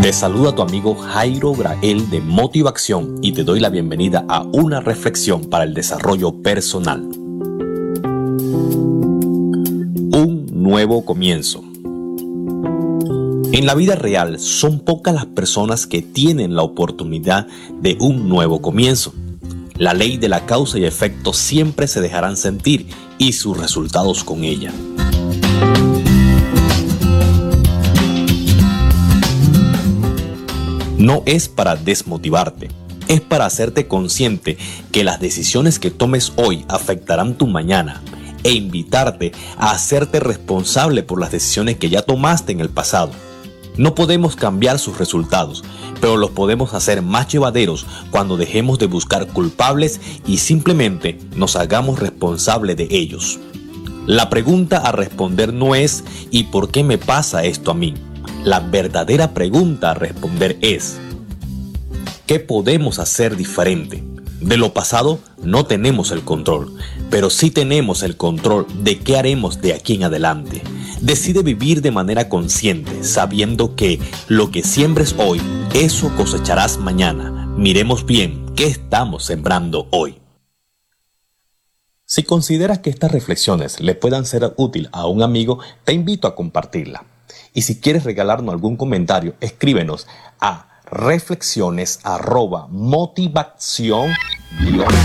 Te saluda tu amigo Jairo Grael de Motivación y te doy la bienvenida a una reflexión para el desarrollo personal. Un nuevo comienzo. En la vida real son pocas las personas que tienen la oportunidad de un nuevo comienzo. La ley de la causa y efecto siempre se dejarán sentir y sus resultados con ella. No es para desmotivarte, es para hacerte consciente que las decisiones que tomes hoy afectarán tu mañana e invitarte a hacerte responsable por las decisiones que ya tomaste en el pasado. No podemos cambiar sus resultados, pero los podemos hacer más llevaderos cuando dejemos de buscar culpables y simplemente nos hagamos responsables de ellos. La pregunta a responder no es ¿y por qué me pasa esto a mí? La verdadera pregunta a responder es ¿qué podemos hacer diferente? De lo pasado no tenemos el control, pero sí tenemos el control de qué haremos de aquí en adelante. Decide vivir de manera consciente, sabiendo que lo que siembres hoy, eso cosecharás mañana. Miremos bien qué estamos sembrando hoy. Si consideras que estas reflexiones le puedan ser útil a un amigo, te invito a compartirla. Y si quieres regalarnos algún comentario, escríbenos a reflexiones@motivacion-.